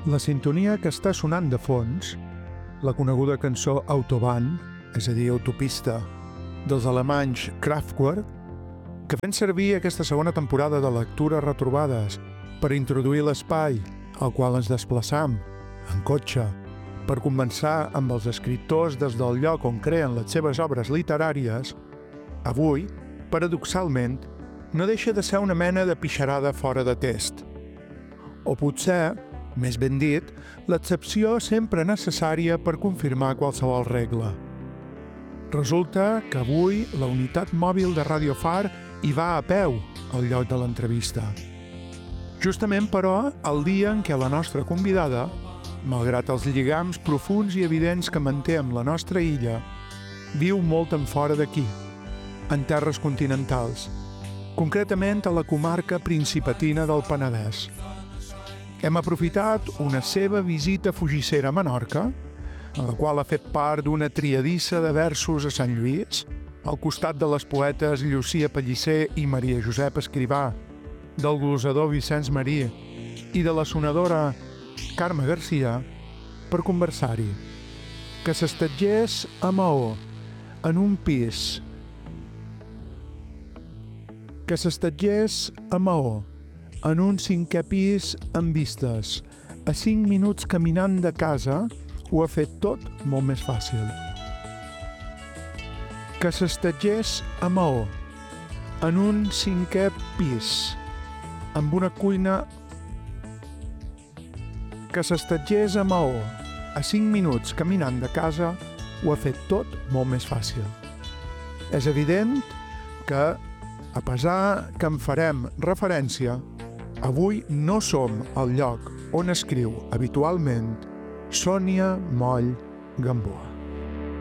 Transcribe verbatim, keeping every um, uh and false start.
La sintonia que està sonant de fons, la coneguda cançó Autobahn, és a dir, autopista, dels alemanys Kraftwerk, que fem servir aquesta segona temporada de Lectures Retrobades per introduir l'espai al qual ens desplaçam, en cotxe, per conversar amb els escriptors des del lloc on creen les seves obres literàries, avui, paradoxalment, no deixa de ser una mena de pixarada fora de test. O potser, més ben dit, l'excepció sempre necessària per confirmar qualsevol regla. Resulta que avui la unitat mòbil de Radio Far hi va a peu al lloc de l'entrevista. Justament, però, el dia en què la nostra convidada, malgrat els lligams profuns i evidents que manté amb la nostra illa, viu molt en fora d'aquí, en terres continentals, concretament a la comarca principatina del Penedès. Hem aprofitat una seva visita fugissera a Menorca, en la qual ha fet part d'una triadissa de versos a Sant Lluís, al costat de les poetes Llucia Pellicer i Maria Josep Escrivà, del glosador Vicenç Marí i de la sonadora Carme Garcia, per conversar-hi. Que s'estatgés a Maó, en un pis. Que s'estatgés a Maó, en un cinquè pis amb vistes. A cinc minuts caminant de casa ho ha fet tot molt més fàcil. Que s'estatgés a Maó, en un cinquè pis, amb una cuina. Que s'estatgés a Maó, a cinc minuts caminant de casa ho ha fet tot molt més fàcil. És evident que, a pesar que en farem referència, avui no som al lloc on escriu habitualment Sònia Moll Gamboa.